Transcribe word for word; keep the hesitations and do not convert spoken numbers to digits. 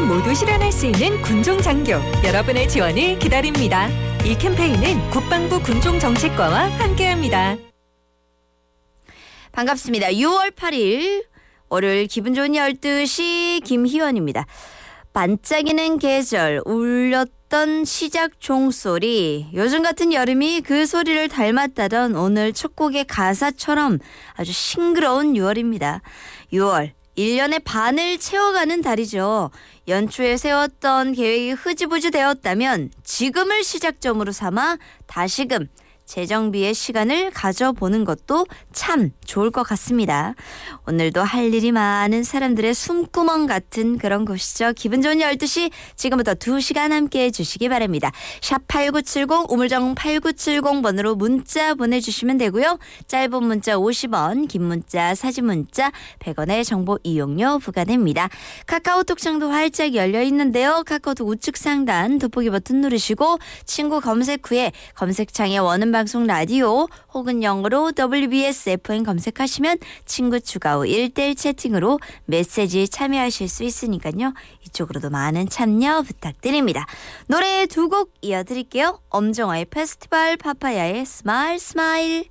모두 실현할 수 있는 군종장교, 여러분의 지원을 기다립니다. 이 캠페인은 국방부 군종정책과와 함께합니다. 반갑습니다. 유월 팔일 월요일 기분 좋은 열두 시 김희원입니다. 반짝이는 계절, 울렸던 시작 종소리, 요즘 같은 여름이 그 소리를 닮았다던 오늘 첫 곡의 가사처럼 아주 싱그러운 유월입니다. 유월, 일 년의 반을 채워가는 달이죠. 연초에 세웠던 계획이 흐지부지 되었다면 지금을 시작점으로 삼아 다시금 재정비의 시간을 가져보는 것도 참 좋을 것 같습니다. 오늘도 할 일이 많은 사람들의 숨구멍 같은 그런 곳이죠. 기분 좋은 열두 시 지금부터 두 시간 함께해 주시기 바랍니다. 샵 팔구칠공 우물정 팔구칠공 번으로 문자 보내주시면 되고요. 짧은 문자 오십 원, 긴 문자 사진 문자 백 원의 정보 이용료 부과됩니다. 카카오톡 창도 활짝 열려 있는데요. 카카오톡 우측 상단 돋보기 버튼 누르시고 친구 검색 후에 검색창에 원음 방송 라디오 혹은 영어로 더블유비에스 에프엠 검색하시면 친구 추가 후 일 대일 채팅으로 메시지 참여하실 수 있으니까요. 이쪽으로도 많은 참여 부탁드립니다. 노래 두 곡 이어드릴게요. 엄정화의 페스티벌, 파파야의 스마일 스마일.